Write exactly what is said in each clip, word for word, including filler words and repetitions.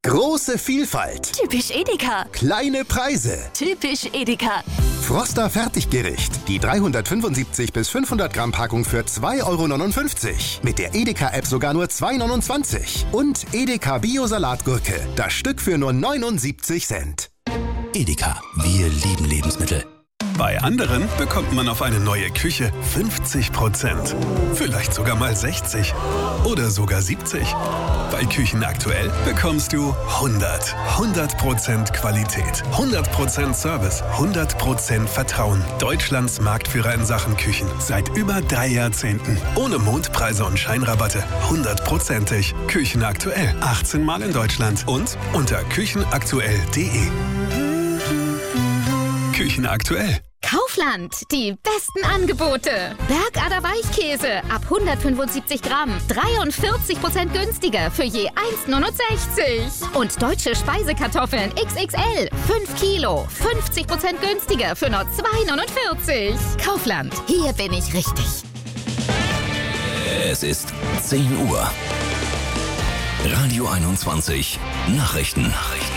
Große Vielfalt. Typisch Edeka. Kleine Preise. Typisch Edeka. Froster Fertiggericht. Die dreihundertfünfundsiebzig bis fünfhundert Gramm Packung für zwei Euro neunundfünfzig. Mit der Edeka-App sogar nur zwei Euro neunundzwanzig. Und Edeka Bio-Salatgurke. Das Stück für nur neunundsiebzig Cent. Edeka. Wir lieben Lebensmittel. Bei anderen bekommt man auf eine neue Küche fünfzig Prozent. Vielleicht sogar mal sechzig. Oder sogar siebzig. Bei Küchen aktuell bekommst du hundert. hundert Prozent Qualität. hundert Prozent Service. hundert Prozent Vertrauen. Deutschlands Marktführer in Sachen Küchen. Seit über drei Jahrzehnten. Ohne Mondpreise und Scheinrabatte. hundertprozentig. Küchen aktuell. achtzehn Mal in Deutschland. Und unter küchenaktuell punkt de. Küchen aktuell. Kaufland, die besten Angebote. Bergader Weichkäse ab hundertfünfundsiebzig Gramm, dreiundvierzig Prozent günstiger für je eins Euro neunundsechzig. Und deutsche Speisekartoffeln X X L, fünf Kilo, fünfzig Prozent günstiger für nur zwei Euro neunundvierzig. Kaufland, hier bin ich richtig. Es ist zehn Uhr. Radio einundzwanzig. Nachrichten. Nachrichten.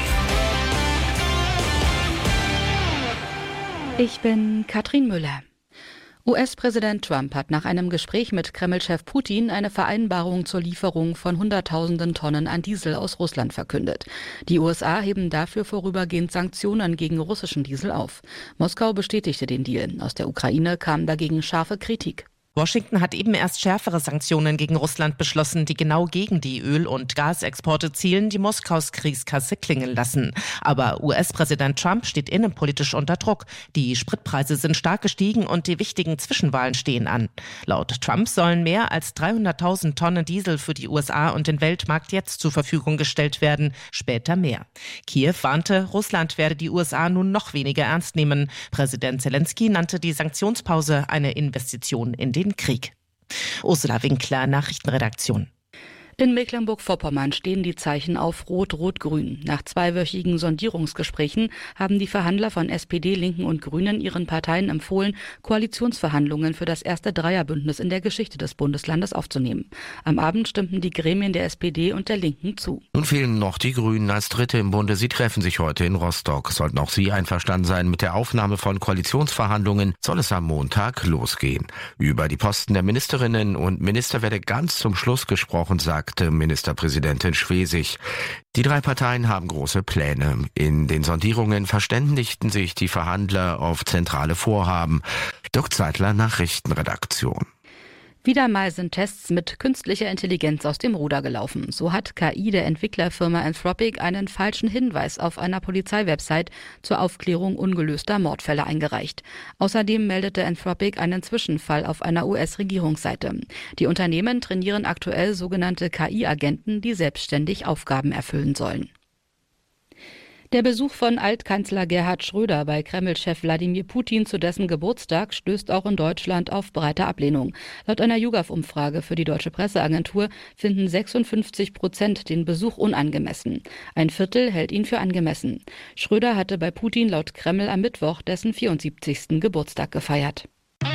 Ich bin Katrin Müller. U S-Präsident Trump hat nach einem Gespräch mit Kreml-Chef Putin eine Vereinbarung zur Lieferung von Hunderttausenden Tonnen an Diesel aus Russland verkündet. Die U S A heben dafür vorübergehend Sanktionen gegen russischen Diesel auf. Moskau bestätigte den Deal. Aus der Ukraine kam dagegen scharfe Kritik. Washington hat eben erst schärfere Sanktionen gegen Russland beschlossen, die genau gegen die Öl- und Gasexporte zielen, die Moskaus Kriegskasse klingeln lassen. Aber U S-Präsident Trump steht innenpolitisch unter Druck. Die Spritpreise sind stark gestiegen und die wichtigen Zwischenwahlen stehen an. Laut Trump sollen mehr als dreihunderttausend Tonnen Diesel für die U S A und den Weltmarkt jetzt zur Verfügung gestellt werden, später mehr. Kiew warnte, Russland werde die U S A nun noch weniger ernst nehmen. Präsident Zelensky nannte die Sanktionspause eine Investition in den Krieg. Ursula Winkler, Nachrichtenredaktion. In Mecklenburg-Vorpommern stehen die Zeichen auf Rot-Rot-Grün. Nach zweiwöchigen Sondierungsgesprächen haben die Verhandler von S P D, Linken und Grünen ihren Parteien empfohlen, Koalitionsverhandlungen für das erste Dreierbündnis in der Geschichte des Bundeslandes aufzunehmen. Am Abend stimmten die Gremien der S P D und der Linken zu. Nun fehlen noch die Grünen als Dritte im Bunde. Sie treffen sich heute in Rostock. Sollten auch sie einverstanden sein mit der Aufnahme von Koalitionsverhandlungen, soll es am Montag losgehen. Über die Posten der Ministerinnen und Minister werde ganz zum Schluss gesprochen, sagt Ministerpräsidentin Schwesig. Die drei Parteien haben große Pläne. In den Sondierungen verständigten sich die Verhandler auf zentrale Vorhaben. Dirk Zeitler, Nachrichtenredaktion. Wieder mal sind Tests mit künstlicher Intelligenz aus dem Ruder gelaufen. So hat K I der Entwicklerfirma Anthropic einen falschen Hinweis auf einer Polizeiwebsite zur Aufklärung ungelöster Mordfälle eingereicht. Außerdem meldete Anthropic einen Zwischenfall auf einer U S-Regierungsseite. Die Unternehmen trainieren aktuell sogenannte K I-Agenten, die selbstständig Aufgaben erfüllen sollen. Der Besuch von Altkanzler Gerhard Schröder bei Kreml-Chef Wladimir Putin zu dessen Geburtstag stößt auch in Deutschland auf breite Ablehnung. Laut einer YouGov-Umfrage für die Deutsche Presseagentur finden sechsundfünfzig Prozent den Besuch unangemessen. Ein Viertel hält ihn für angemessen. Schröder hatte bei Putin laut Kreml am Mittwoch dessen vierundsiebzigsten Geburtstag gefeiert.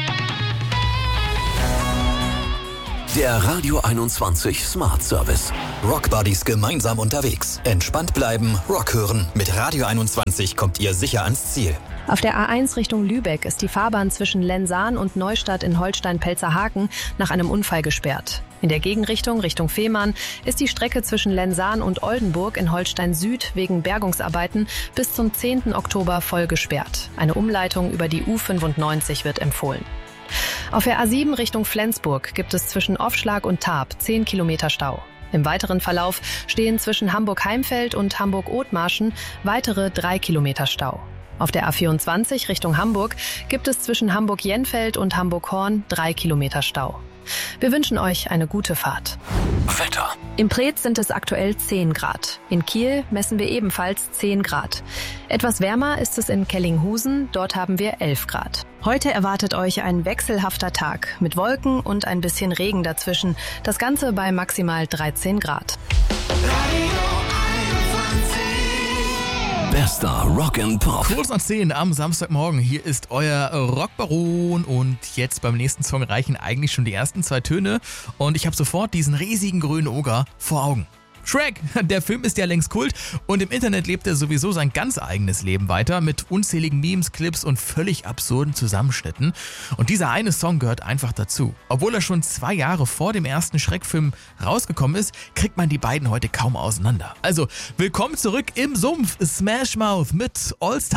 Der Radio einundzwanzig Smart Service. Rock Buddies gemeinsam unterwegs. Entspannt bleiben, Rock hören. Mit Radio einundzwanzig kommt ihr sicher ans Ziel. Auf der A eins Richtung Lübeck ist die Fahrbahn zwischen Lensahn und Neustadt in Holstein-Pelzerhaken nach einem Unfall gesperrt. In der Gegenrichtung Richtung Fehmarn ist die Strecke zwischen Lensahn und Oldenburg in Holstein Süd wegen Bergungsarbeiten bis zum zehnten Oktober voll gesperrt. Eine Umleitung über die U fünfundneunzig wird empfohlen. Auf der A sieben Richtung Flensburg gibt es zwischen Offschlag und Tarp zehn Kilometer Stau. Im weiteren Verlauf stehen zwischen Hamburg-Heimfeld und Hamburg-Othmarschen weitere drei Kilometer Stau. Auf der A vierundzwanzig Richtung Hamburg gibt es zwischen Hamburg-Jenfeld und Hamburg-Horn drei Kilometer Stau. Wir wünschen euch eine gute Fahrt. Wetter. In Preetz sind es aktuell zehn Grad. In Kiel messen wir ebenfalls zehn Grad. Etwas wärmer ist es in Kellinghusen, dort haben wir elf Grad. Heute erwartet euch ein wechselhafter Tag mit Wolken und ein bisschen Regen dazwischen. Das Ganze bei maximal dreizehn Grad. Bester Rock and Pop. Kurz nach zehn am Samstagmorgen. Hier ist euer Rockbaron und jetzt beim nächsten Song reichen eigentlich schon die ersten zwei Töne und ich habe sofort diesen riesigen grünen Oger vor Augen. Shrek, der Film ist ja längst Kult und im Internet lebt er sowieso sein ganz eigenes Leben weiter mit unzähligen Memes, Clips und völlig absurden Zusammenschnitten. Und dieser eine Song gehört einfach dazu. Obwohl er schon zwei Jahre vor dem ersten Schreckfilm rausgekommen ist, kriegt man die beiden heute kaum auseinander. Also, willkommen zurück im Sumpf, Smash Mouth mit All Star.